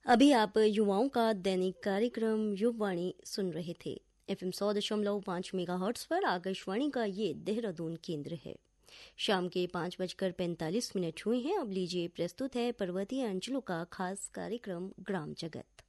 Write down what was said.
अभी आप युवाओं का दैनिक कार्यक्रम युववाणी सुन रहे थे। FM 100.5 मेगाहर्ट्ज पर आकाशवाणी का ये देहरादून केंद्र है। शाम के 5:45 हुए हैं। अब लीजिए प्रस्तुत है पर्वतीय अंचलों का खास कार्यक्रम ग्राम जगत।